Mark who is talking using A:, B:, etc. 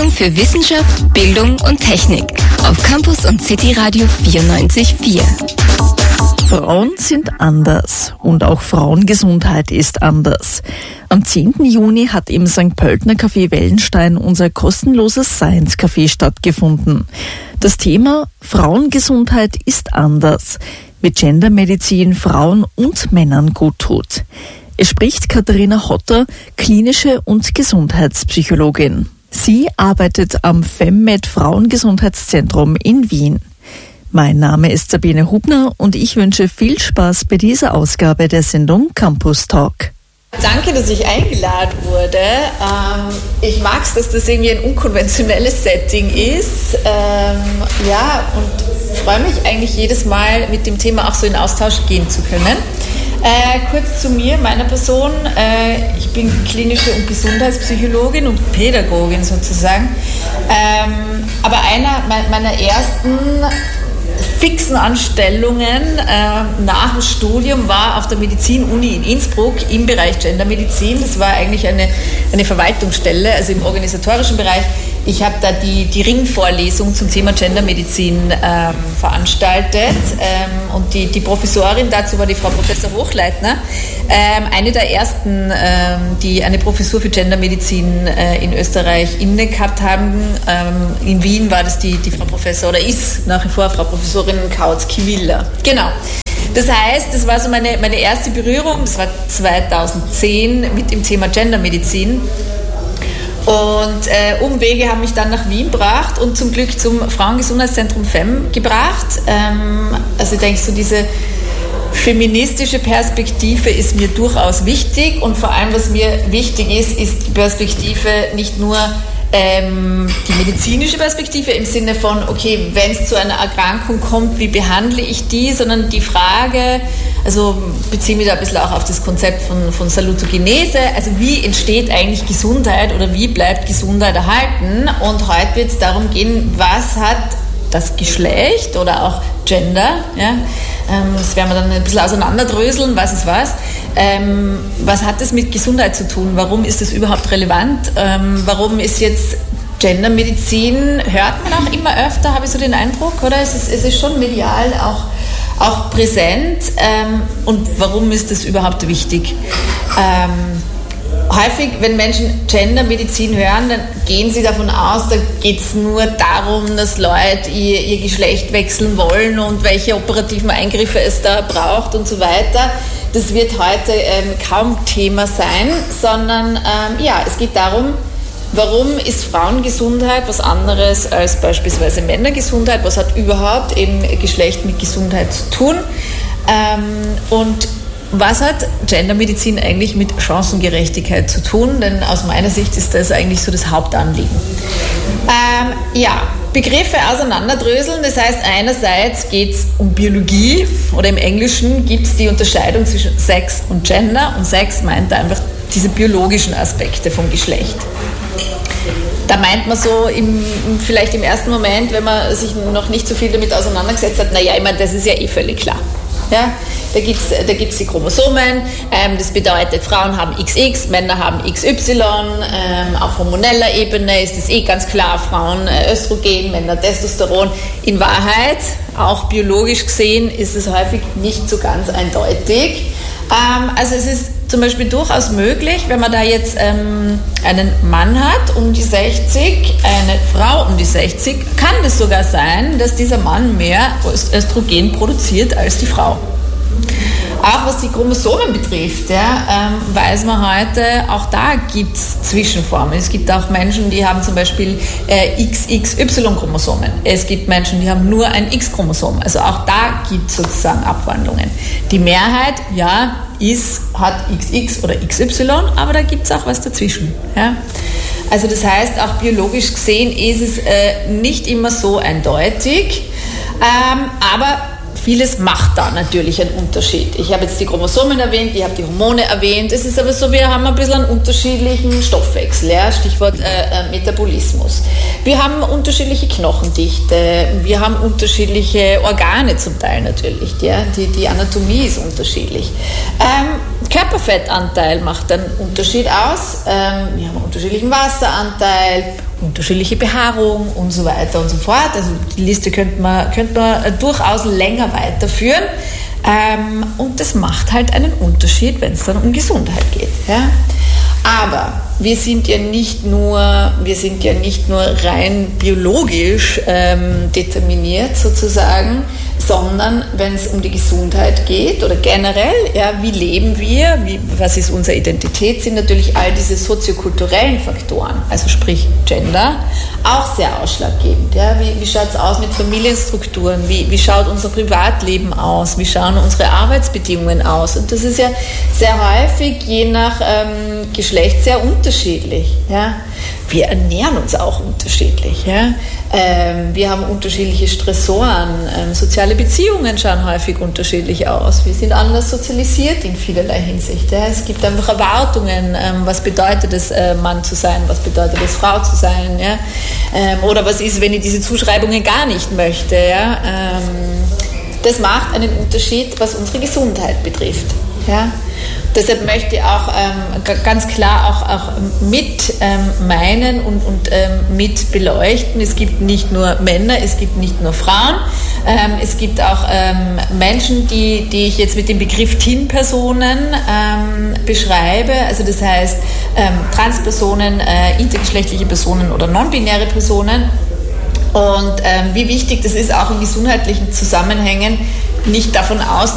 A: Sendung für Wissenschaft, Bildung und Technik auf Campus und City Radio 94.4.
B: Frauen sind anders und auch Frauengesundheit ist anders. Am 10. Juni hat im St. Pöltner Café Wellenstein unser kostenloses Science Café stattgefunden. Das Thema Frauengesundheit ist anders, wie Gendermedizin Frauen und Männern gut tut. Es spricht Katharina Hotter, klinische und Gesundheitspsychologin. Sie arbeitet am FemMed Frauengesundheitszentrum in Wien. Mein Name ist Sabine Hubner und ich wünsche viel Spaß bei dieser Ausgabe der Sendung Campus Talk.
C: Danke, dass ich eingeladen wurde. Ich mag es, dass das irgendwie ein unkonventionelles Setting ist. Und freue mich eigentlich jedes Mal, mit dem Thema auch so in Austausch gehen zu können. Kurz zu mir, meiner Person. Ich bin klinische und Gesundheitspsychologin und Pädagogin sozusagen. Aber einer meiner ersten fixen Anstellungen nach dem Studium war auf der Medizin-Uni in Innsbruck im Bereich Gendermedizin. Das war eigentlich eine Verwaltungsstelle, also im organisatorischen Bereich. Ich habe da die Ringvorlesung zum Thema Gendermedizin veranstaltet und die Professorin dazu war die Frau Professor Hochleitner, eine der ersten, die eine Professur für Gendermedizin in Österreich inne gehabt haben. In Wien war das die Frau Professor oder ist nach wie vor Frau Professorin Kautz-Kiwiller. Genau. Das heißt, das war so meine erste Berührung, das war 2010 mit dem Thema Gendermedizin. Und Umwege haben mich dann nach Wien gebracht und zum Glück zum Frauengesundheitszentrum FEM gebracht. Also ich denke, so diese feministische Perspektive ist mir durchaus wichtig und vor allem, was mir wichtig ist die Perspektive nicht nur die medizinische Perspektive im Sinne von, okay, wenn es zu einer Erkrankung kommt, wie behandle ich die, sondern die Frage, also beziehe mich da ein bisschen auch auf das Konzept von Salutogenese, also wie entsteht eigentlich Gesundheit oder wie bleibt Gesundheit erhalten? Und heute wird es darum gehen, was hat das Geschlecht oder auch Gender, ja, das werden wir dann ein bisschen auseinanderdröseln, was ist was. Was hat das mit Gesundheit zu tun? Warum ist das überhaupt relevant? Warum ist jetzt Gendermedizin, hört man auch immer öfter, habe ich so den Eindruck, oder? Es ist schon medial auch präsent. Und warum ist das überhaupt wichtig? Häufig, wenn Menschen Gendermedizin hören, dann gehen sie davon aus, da geht es nur darum, dass Leute ihr Geschlecht wechseln wollen und welche operativen Eingriffe es da braucht und so weiter. Das wird heute kaum Thema sein, sondern es geht darum, warum ist Frauengesundheit was anderes als beispielsweise Männergesundheit? Was hat überhaupt eben Geschlecht mit Gesundheit zu tun? Und was hat Gendermedizin eigentlich mit Chancengerechtigkeit zu tun? Denn aus meiner Sicht ist das eigentlich so das Hauptanliegen. Begriffe auseinanderdröseln, das heißt einerseits geht es um Biologie oder im Englischen gibt es die Unterscheidung zwischen Sex und Gender und Sex meint einfach diese biologischen Aspekte vom Geschlecht. Da meint man so vielleicht im ersten Moment, wenn man sich noch nicht so viel damit auseinandergesetzt hat, ich meine, das ist ja eh völlig klar. Ja, da gibt's die Chromosomen, das bedeutet, Frauen haben XX, Männer haben XY, auf hormoneller Ebene ist es ganz klar, Frauen Östrogen, Männer Testosteron. In Wahrheit, auch biologisch gesehen, ist es häufig nicht so ganz eindeutig. Also es ist zum Beispiel durchaus möglich, wenn man da jetzt einen Mann hat um die 60, eine Frau um die 60, kann es sogar sein, dass dieser Mann mehr Östrogen produziert als die Frau. Auch was die Chromosomen betrifft, weiß man heute, auch da gibt es Zwischenformen. Es gibt auch Menschen, die haben zum Beispiel XXY-Chromosomen. Es gibt Menschen, die haben nur ein X-Chromosom. Also auch da gibt es sozusagen Abwandlungen. Die Mehrheit, hat XX oder XY, aber da gibt es auch was dazwischen. Ja? Also das heißt, auch biologisch gesehen ist es nicht immer so eindeutig, aber vieles macht da natürlich einen Unterschied. Ich habe jetzt die Chromosomen erwähnt, ich habe die Hormone erwähnt. Es ist aber so, wir haben ein bisschen einen unterschiedlichen Stoffwechsel, Stichwort Metabolismus. Wir haben unterschiedliche Knochendichte, wir haben unterschiedliche Organe zum Teil natürlich, ja? Die Anatomie ist unterschiedlich. Körperfettanteil macht einen Unterschied aus, wir haben unterschiedlichen Wasseranteil, unterschiedliche Behaarung und so weiter und so fort. Also die Liste könnte man durchaus länger weiterführen. Und das macht halt einen Unterschied, wenn es dann um Gesundheit geht. Ja? Aber wir sind ja nicht nur rein biologisch determiniert sozusagen, sondern wenn es um die Gesundheit geht oder generell, ja, wie leben wir, was ist unsere Identität, sind natürlich all diese soziokulturellen Faktoren, also sprich Gender, auch sehr ausschlaggebend. Ja. Wie schaut es aus mit Familienstrukturen, wie schaut unser Privatleben aus, wie schauen unsere Arbeitsbedingungen aus? Und das ist ja sehr häufig, je nach Geschlecht, sehr unterschiedlich. Ja. Wir ernähren uns auch unterschiedlich. Ja. Wir haben unterschiedliche Stressoren, soziale Beziehungen schauen häufig unterschiedlich aus. Wir sind anders sozialisiert in vielerlei Hinsicht. Ja. Es gibt einfach Erwartungen, was bedeutet es, Mann zu sein, was bedeutet es, Frau zu sein. Ja. Oder was ist, wenn ich diese Zuschreibungen gar nicht möchte. Ja. Das macht einen Unterschied, was unsere Gesundheit betrifft. Ja. Deshalb möchte ich auch ganz klar auch mit meinen und mit beleuchten. Es gibt nicht nur Männer, es gibt nicht nur Frauen. Es gibt auch Menschen, die ich jetzt mit dem Begriff TIN-Personen beschreibe. Also das heißt Transpersonen, intergeschlechtliche Personen oder non-binäre Personen. Und wie wichtig das ist, auch in gesundheitlichen Zusammenhängen, nicht davon